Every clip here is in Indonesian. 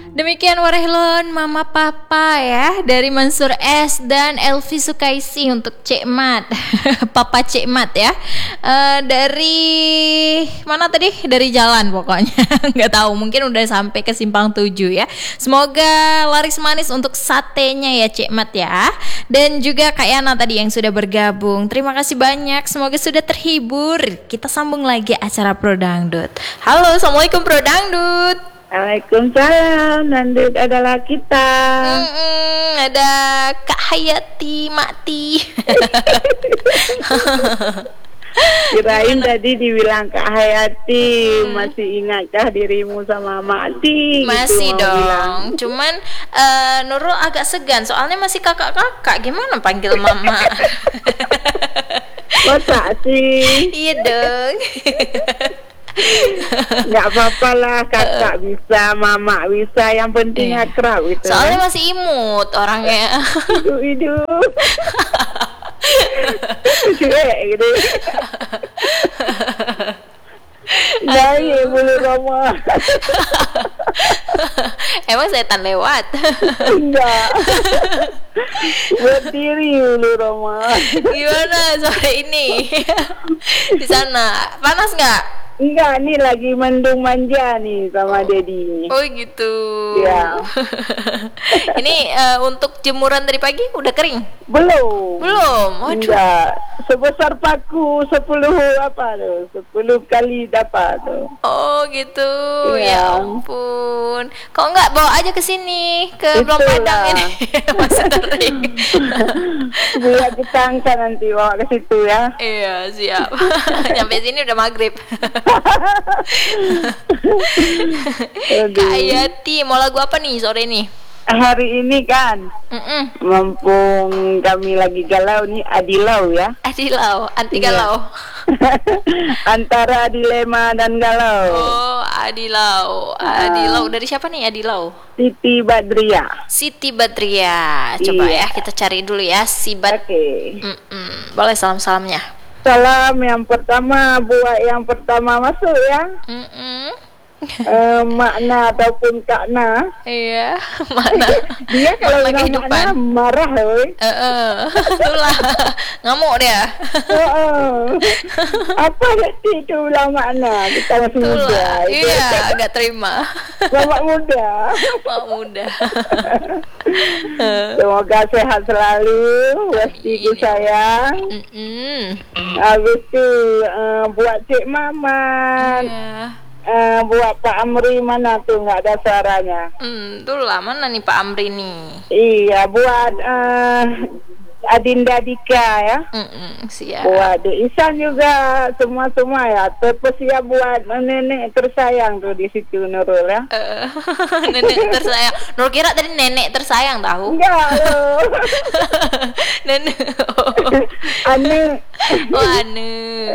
Demikian Warehlon Mama Papa ya dari Mansur S dan Elvi Sukaisi untuk Cek Mat. Papa Cek Mat ya. Dari mana tadi? Dari jalan pokoknya. Nggak tahu, mungkin udah sampai ke Simpang 7 ya. Semoga laris manis untuk satenya ya Cek Mat ya. Dan juga Kak Yana tadi yang sudah bergabung. Terima kasih banyak. Semoga sudah terhibur. Kita sambung lagi acara Pro Dangdut. Halo, Assalamualaikum Pro Dangdut. Waalaikumsalam, Nandut adalah kita. Ada Kak Hayati Makti. Kirain tadi dibilang Kak Hayati, masih ingatkah dirimu sama Makti? Masih gitu, dong. bilang. Cuman Nurul agak segan, soalnya masih kakak-kakak. Gimana panggil mama? Masa sih? Iya dong. Nggak apa-apa lah, kakak bisa, mama bisa, yang penting akrab gitu. Soalnya masih imut orangnya. Hidup. Cuek gitu. Jadi bulu Roma. Emang setan lewat? Enggak. Berdiri bulu Roma. Gimana sore ini? Di sana panas nggak? Enggak, nih lagi mendung manja nih sama Dedi. Oh gitu. Ya. Ini untuk jemuran dari pagi udah kering? Belum. Waduh. Enggak. Sebesar paku 10 apa tuh? 10 kali dapat tuh. Oh gitu. Iya. Ya ampun. Kok nggak bawa aja ke sini ke Pulau Itulah. Padang ini? Masih kering. Biar kita angkat nanti bawa ke situ ya. Iya siap. Sampai sini udah maghrib. Kak Ayati, mau lagu apa nih sore ini? Hari ini kan mumpung kami lagi galau nih, adilau ya. Adilau, anti Iya. galau. Antara dilema dan galau. Oh, Adilau. Adilau dari siapa nih Adilau? Siti Badriah. Siti Badriah. Coba Iya. ya kita cari dulu ya si Bad. Oke. Boleh salam-salamnya. Salam yang pertama buat yang pertama masuk ya. Makna ataupun Kakna. Iya, mana? Dia kalau Makna bilang kehidupan. Makna marah loh. Itulah ngamuk dia. Apa nanti itu bilang Makna? Kita masih muda. Itulah. Iya, agak terima. Bapak muda. Mak muda. Semoga sehat selalu. Wastiku sayang. Habis itu buat Cik Maman. Iya. Buat Pak Amri mana tuh nggak ada suaranya. Itulah mana nih Pak Amri nih? Iya, buat Adinda Dika ya. Siap. Buat Dek Isan juga, semua ya. Terpersiap buat nenek tersayang tuh di situ Nurul ya. Nenek tersayang. Nur kira tadi nenek tersayang tahu? Enggak loh. Nenek. Anu. Oh anu.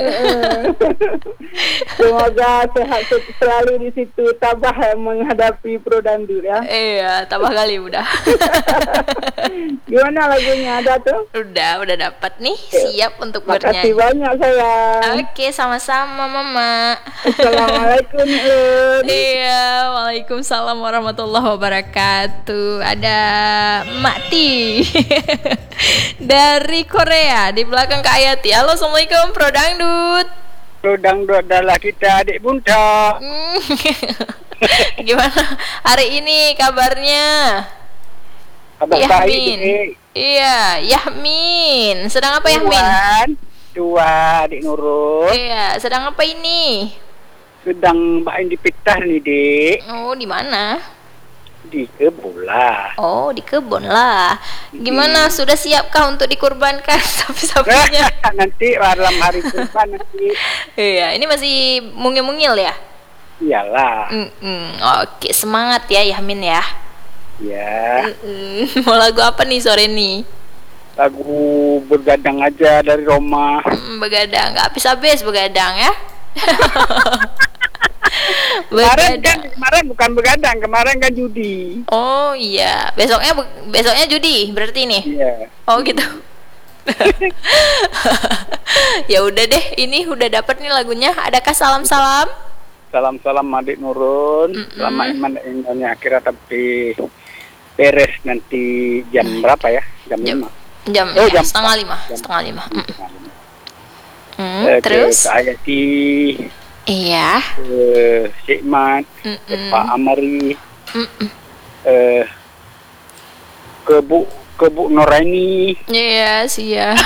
Semoga sehat selalu di situ, tabah menghadapi Pro Dangdut ya. Iya, tambah kali udah. Gimana lagunya, ada tuh? Udah dapat nih, siap untuk Makasih bernyanyi. banyak sayang. Oke, sama-sama Mama. Assalamualaikum Lun. Iya, waalaikumsalam warahmatullahi wabarakatuh. Ada Makti dari Korea di belakang Kak Ayati. Halo, assalamualaikum Pro Dangdut. Pro Dangdut adalah kita adik bunda. Gimana hari ini kabarnya? Kabar Yahmin. baik. Iya, Yahmin. Sedang apa Yahmin? Dua adik Nurul. Iya, sedang apa ini? Sedang main di Pitah nih, Dik. Oh, di mana? Di Kebola. Oh, di kebun lah. Gimana? Sudah siapkah untuk dikurbankan sapi-sapinya? Nanti malam hari kurban nanti. Iya, ini masih mungil-mungil ya? Iyalah. Oke, semangat ya Yahmin ya. Ya. Mau lagu apa nih sore ini? Lagu Begadang aja dari Roma. Begadang, nggak habis-habis begadang ya? Kemarin bukan begadang, kemarin kan judi. Oh iya, besoknya judi berarti nih. Iya. Oh gitu. Ya udah deh, ini udah dapat nih lagunya. Adakah salam-salam? salam adik Nurun. Selamat iman akhirnya tapi beres nanti jam berapa ya? Jam 5. Jam setengah lima. Terus? Ke Ayati. Iya. Cik Mat. Pak Amari. Ke Bu Noraini. Iya, siap.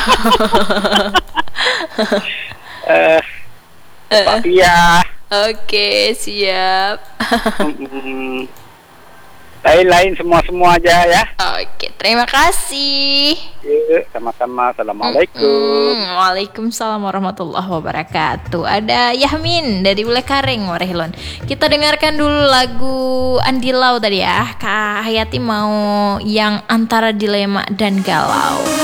Pak Pia. Oke, siap. Lain-lain semua aja ya. Oke, terima kasih. Sama-sama. Assalamualaikum. Waalaikumsalam warahmatullahi wabarakatuh. Ada Yahmin dari Ulekaring, Warehlon. Kita dengarkan dulu lagu Andi Lau tadi ya. Kak Hayati mau yang antara dilema dan galau.